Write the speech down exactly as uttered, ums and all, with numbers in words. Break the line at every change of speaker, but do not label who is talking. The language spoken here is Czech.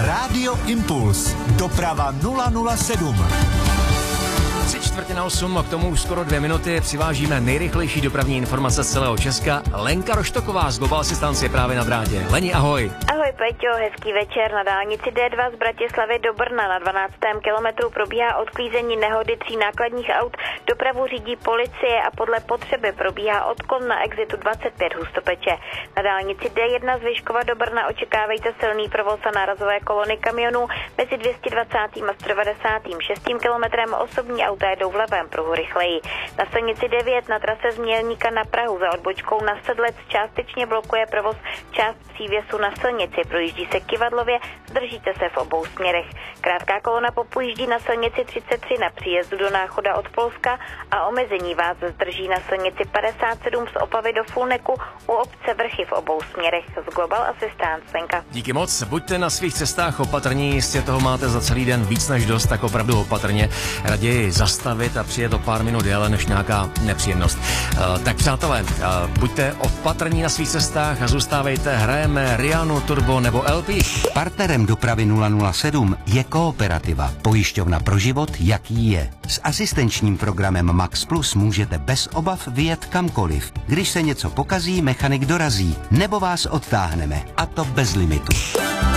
Rádio Impuls. Doprava nula nula sedm.
Tři čtvrtě na osm a k tomu už skoro dvě minuty přivážíme nejrychlejší dopravní informace z celého Česka. Lenka Roštoková z Global Assistance je právě na drátě. Leni, ahoj.
Ahoj Peťo, hezký večer. Na dálnici D dva z Bratislavy do Brna na dvanáctém kilometru probíhá odklízení nehody tří nákladních aut. Dopravu řídí policie a podle potřeby probíhá odklon na exitu dvacet pět Hustopeče. Na dálnici D jedna z Vyškova do Brna očekávejte silný provoz a nárazové kolony kamionů. Mezi dvě stě dvacátým a sto devadesátým šestým kilometrem osobní auta jedou v levém pruhu rychleji. Na silnici devět na trase z Mělníka na Prahu za odbočkou na Sedlec částečně blokuje provoz část přívěsu na silnici. Projíždí se Kivadlově, zdržíte se v obou směrech. Krátká kolona popojíždí na silnici třicet tři na příjezdu do Náchoda od Polska a omezení vás zdrží na silnici padesát sedm z Opavy do Fulneku u obce Vrchy v obou směrech. Z Global Assistance, Lenka.
Díky moc, buďte na svých cestách opatrní, jistě toho máte za celý den víc než dost, tak opravdu opatrně. Raději zastavit a přijet o pár minut déle než nějaká nepříjemnost. Uh, tak přátelé, uh, buďte opatrní na svých cestách a zůstávejte, hrajeme Rianu, Turbo nebo L P.
Partnerem dopravy nula nula sedm je Kooperativa, pojišťovna pro život, jaký je. S asistenčním programem Max Plus můžete bez obav vyjet kamkoliv. Když se něco pokazí, mechanik dorazí, nebo vás odtáhneme, a to bez limitu.